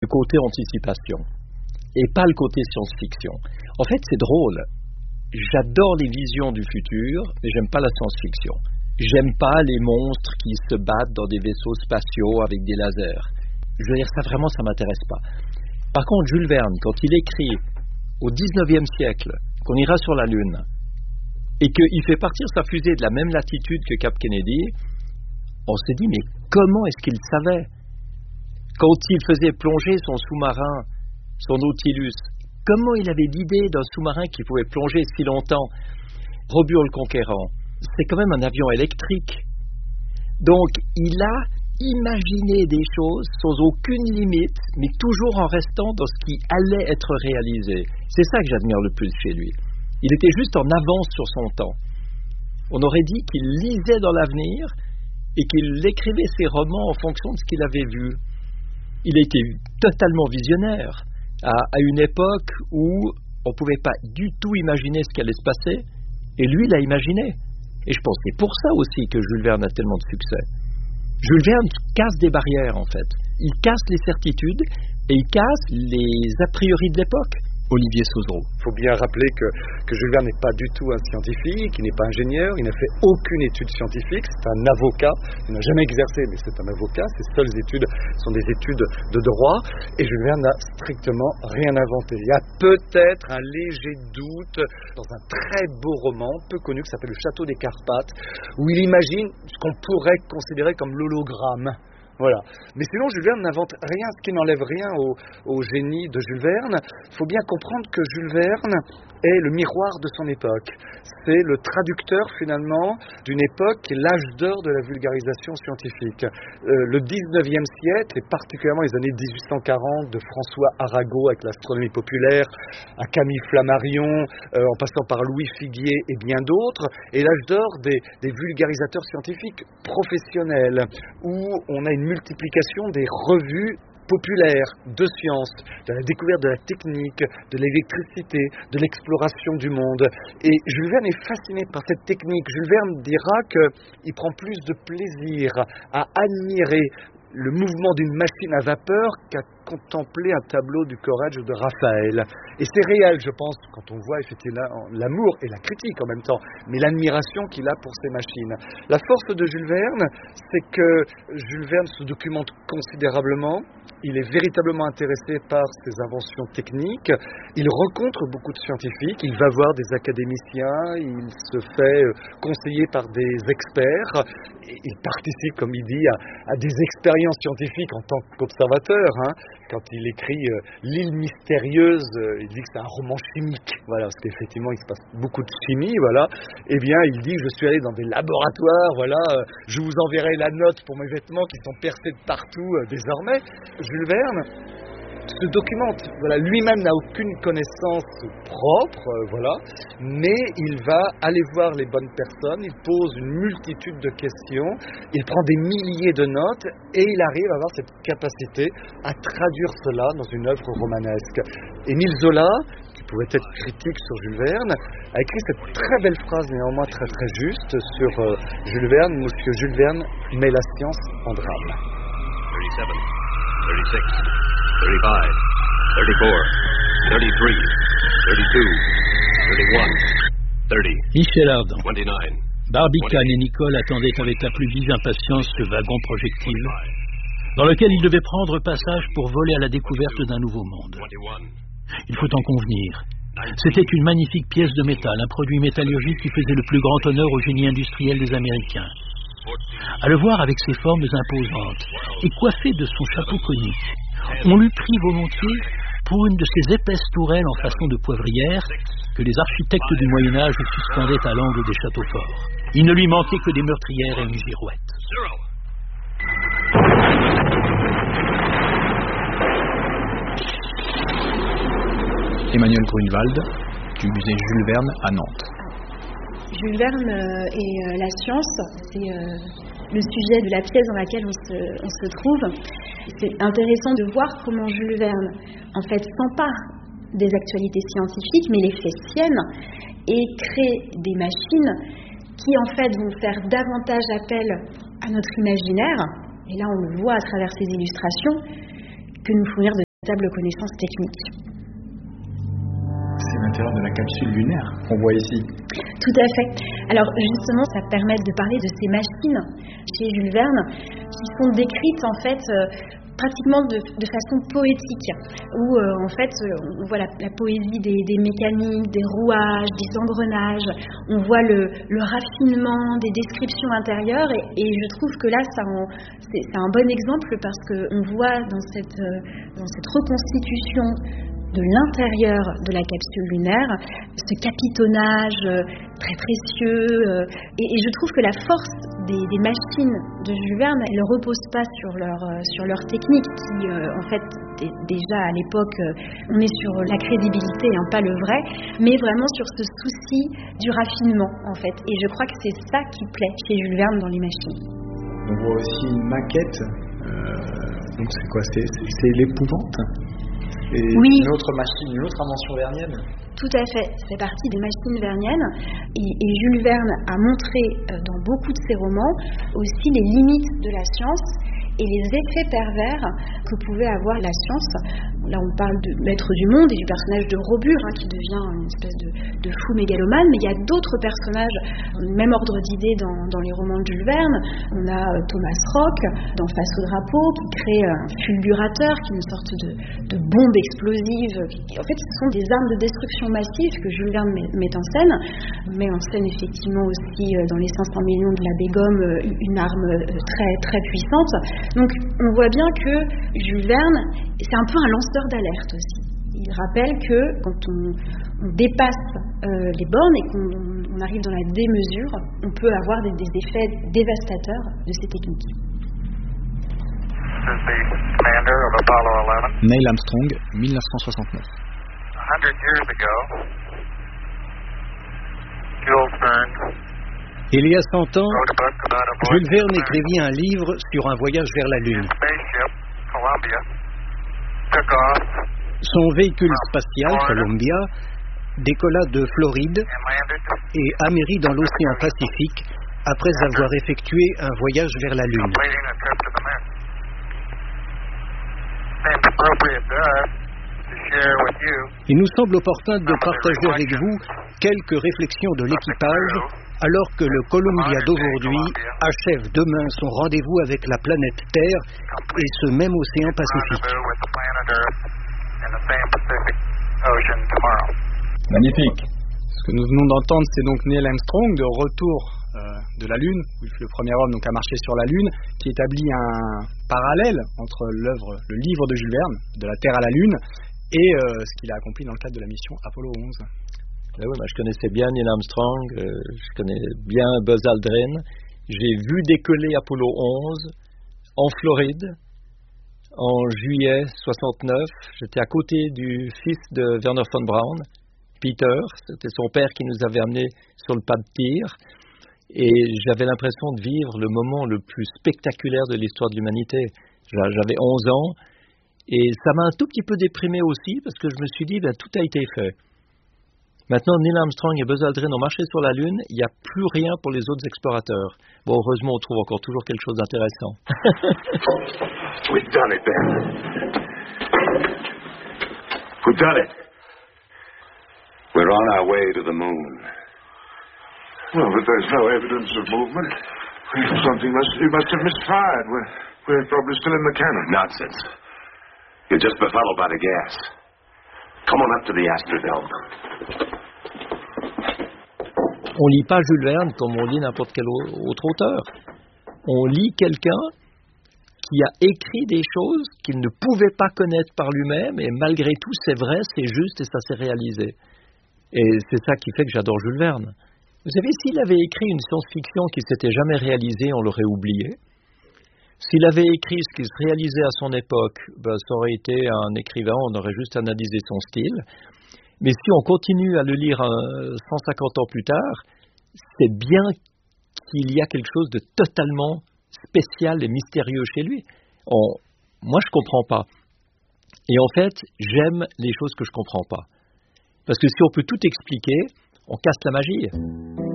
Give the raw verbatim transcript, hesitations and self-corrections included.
le côté anticipation et pas le côté science-fiction. En fait, c'est drôle. J'adore les visions du futur, mais j'aime pas la science-fiction. J'aime pas les monstres qui se battent dans des vaisseaux spatiaux avec des lasers. Je veux dire, ça vraiment, ça m'intéresse pas. Par contre, Jules Verne, quand il écrit au dix-neuvième siècle qu'on ira sur la Lune et qu'il fait partir sa fusée de la même latitude que Cap Kennedy, on s'est dit, mais comment est-ce qu'il savait? Quand il faisait plonger son sous-marin, son Nautilus, comment il avait l'idée d'un sous-marin qui pouvait plonger si longtemps? Robur le Conquérant, c'est quand même un avion électrique. Donc, il a imaginé des choses sans aucune limite, mais toujours en restant dans ce qui allait être réalisé. C'est ça que j'admire le plus chez lui. Il était juste en avance sur son temps. On aurait dit qu'il lisait dans l'avenir et qu'il écrivait ses romans en fonction de ce qu'il avait vu. Il était totalement visionnaire à, à une époque où on ne pouvait pas du tout imaginer ce qui allait se passer, et lui l'a imaginé. Et je pense que c'est pour ça aussi que Jules Verne a tellement de succès. Jules Verne casse des barrières, en fait. Il casse les certitudes et il casse les a priori de l'époque. Olivier Sauzreau. Il faut bien rappeler que, que Jules Verne n'est pas du tout un scientifique, il n'est pas ingénieur, il n'a fait aucune étude scientifique, c'est un avocat, il n'a jamais exercé, mais c'est un avocat, ses seules études sont des études de droit, et Jules Verne n'a strictement rien inventé. Il y a peut-être un léger doute dans un très beau roman, peu connu, qui s'appelle Le Château des Carpates, où il imagine ce qu'on pourrait considérer comme l'hologramme. Voilà. Mais sinon, Jules Verne n'invente rien, ce qui n'enlève rien au, au génie de Jules Verne. Il faut bien comprendre que Jules Verne est le miroir de son époque. C'est le traducteur, finalement, d'une époque qui est l'âge d'or de la vulgarisation scientifique. Euh, le dix-neuvième siècle, et particulièrement les années dix-huit cent quarante, de François Arago avec l'astronomie populaire, à Camille Flammarion, euh, en passant par Louis Figuier et bien d'autres, est l'âge d'or des, des vulgarisateurs scientifiques professionnels, où on a une multiplication des revues populaires de sciences, de la découverte de la technique, de l'électricité, de l'exploration du monde. Et Jules Verne est fasciné par cette technique. Jules Verne dira qu'il prend plus de plaisir à admirer le mouvement d'une machine à vapeur qu'à contempler un tableau du Corrège ou de Raphaël. Et c'est réel, je pense, quand on voit effectivement l'amour et la critique en même temps, mais l'admiration qu'il a pour ces machines. La force de Jules Verne, c'est que Jules Verne se documente considérablement, il est véritablement intéressé par ses inventions techniques, il rencontre beaucoup de scientifiques, il va voir des académiciens, il se fait conseiller par des experts, et il participe, comme il dit, à, à des expériences scientifiques en tant qu'observateur, hein. Quand il écrit euh, L'île mystérieuse, euh, il dit que c'est un roman chimique, voilà, parce qu'effectivement il se passe beaucoup de chimie, voilà. Eh bien, il dit je suis allé dans des laboratoires, voilà, euh, je vous enverrai la note pour mes vêtements qui sont percés de partout euh, désormais. Jules Verne se documente, voilà, lui-même n'a aucune connaissance propre, euh, voilà, mais il va aller voir les bonnes personnes, il pose une multitude de questions, il prend des milliers de notes et il arrive à avoir cette capacité à traduire cela dans une œuvre romanesque. Émile Zola, qui pouvait être critique sur Jules Verne, a écrit cette très belle phrase, néanmoins très très juste, sur euh, Jules Verne, Monsieur Jules Verne met la science en drame. thirty-seven, thirty-six thirty-five, thirty-four, thirty-three, thirty-two, thirty-one, thirty. Michel Ardan. twenty-nine. Barbicane et Nicole attendaient avec la plus vive impatience ce wagon projectile, dans lequel ils devaient prendre passage pour voler à la découverte d'un nouveau monde. Il faut en convenir. C'était une magnifique pièce de métal, un produit métallurgique qui faisait le plus grand honneur au génie industriel des Américains. À le voir avec ses formes imposantes et coiffé de son chapeau conique, on l'eût pris volontiers pour une de ces épaisses tourelles en façon de poivrière que les architectes du Moyen-Âge suspendaient à l'angle des châteaux forts. Il ne lui manquait que des meurtrières et une girouette. Emmanuel Grunewald, du musée Jules Verne à Nantes. Jules Verne et euh, la science, c'est euh, le sujet de la pièce dans laquelle on se, on se trouve. C'est intéressant de voir comment Jules Verne, en fait, s'empare des actualités scientifiques, mais les fait siennes et crée des machines qui, en fait, vont faire davantage appel à notre imaginaire, et là on le voit à travers ces illustrations, que nous fournir de véritables connaissances techniques. C'est l'intérieur de la capsule lunaire qu'on voit ici. Tout à fait. Alors justement, ça permet de parler de ces machines chez Jules Verne qui sont décrites en fait euh, pratiquement de, de façon poétique, où euh, en fait euh, on voit la, la poésie des, des mécaniques, des rouages, des engrenages, on voit le, le raffinement des descriptions intérieures et, et je trouve que là ça en, c'est, c'est un bon exemple parce qu'on voit dans cette, euh, dans cette reconstitution de l'intérieur de la capsule lunaire, ce capitonnage euh, très précieux. Euh, et, et je trouve que la force des, des machines de Jules Verne, elle ne repose pas sur leur, euh, sur leur technique, qui euh, en fait, d- déjà à l'époque, euh, on est sur la crédibilité, hein, pas le vrai, mais vraiment sur ce souci du raffinement, en fait. Et je crois que c'est ça qui plaît chez Jules Verne dans les machines. On voit aussi une maquette. Euh, donc c'est quoi c'est, c'est, c'est l'épouvante. Et oui. une autre machine, une autre invention vernienne. Tout à fait, ça fait partie des machines verniennes et, et Jules Verne a montré euh, dans beaucoup de ses romans aussi les limites de la science et les effets pervers que pouvait avoir la science. Là on parle de Maître du Monde et du personnage de Robur hein, qui devient une espèce de, de fou mégalomane, mais il y a d'autres personnages, même ordre d'idée dans, dans les romans de Jules Verne. On a euh, Thomas Rock dans Face au drapeau qui crée un fulgurateur qui est une sorte de, de bombe explosive. En fait ce sont des armes de destruction massive que Jules Verne met, met en scène, met en scène effectivement aussi euh, dans les cinq cents millions de la Bégomme euh, une arme euh, très très puissante. Donc on voit bien que Jules Verne, c'est un peu un lanceur d'alerte aussi. Il rappelle que quand on, on dépasse euh, les bornes et qu'on on arrive dans la démesure, on peut avoir des, des effets dévastateurs de ces techniques. Neil Armstrong, dix-neuf cent soixante-neuf. Il y a cent ans, Jules Verne écrivit un livre sur un voyage vers la Lune. Son véhicule spatial, Columbia, décolla de Floride et amérit dans l'océan Pacifique après avoir effectué un voyage vers la Lune. Il nous semble opportun de partager avec vous quelques réflexions de l'équipage alors que le Columbia d'aujourd'hui achève demain son rendez-vous avec la planète Terre et ce même océan Pacifique. Magnifique. Ce que nous venons d'entendre, c'est donc Neil Armstrong de retour euh, de la Lune, où il fut le premier homme donc à marcher sur la Lune, qui établit un parallèle entre l'œuvre, le livre de Jules Verne, de la Terre à la Lune, et euh, ce qu'il a accompli dans le cadre de la mission Apollo onze. Ah oui, moi je connaissais bien Neil Armstrong, euh, je connais bien Buzz Aldrin. J'ai vu décoller Apollo onze en Floride en juillet soixante-neuf. J'étais à côté du fils de Wernher von Braun, Peter. C'était son père qui nous avait amenés sur le pas de tir. Et j'avais l'impression de vivre le moment le plus spectaculaire de l'histoire de l'humanité. J'avais onze ans et ça m'a un tout petit peu déprimé aussi parce que je me suis dit, ben, tout a été fait. Maintenant, Neil Armstrong et Buzz Aldrin ont marché sur la Lune, il n'y a plus rien pour les autres explorateurs. Bon, heureusement, on trouve encore toujours quelque chose d'intéressant. We've done it, Ben. We've done it. We're on our way to the moon. Well, but there's no evidence of movement. Something must, you must have misfired. We're, we're probably still in the cannon. Nonsense. You're just befuddled by the gas. Come on up to the Astrodome. On lit pas Jules Verne comme on lit n'importe quel autre auteur. On lit quelqu'un qui a écrit des choses qu'il ne pouvait pas connaître par lui-même et malgré tout c'est vrai, c'est juste et ça s'est réalisé. Et c'est ça qui fait que j'adore Jules Verne. Vous savez, s'il avait écrit une science-fiction qui ne s'était jamais réalisée, on l'aurait oublié. S'il avait écrit ce qui se réalisait à son époque, ben, ça aurait été un écrivain, on aurait juste analysé son style. Mais si on continue à le lire euh, cent cinquante ans plus tard, c'est bien qu'il y a quelque chose de totalement spécial et mystérieux chez lui. On, moi, je ne comprends pas. Et en fait, j'aime les choses que je ne comprends pas. Parce que si on peut tout expliquer, on casse la magie.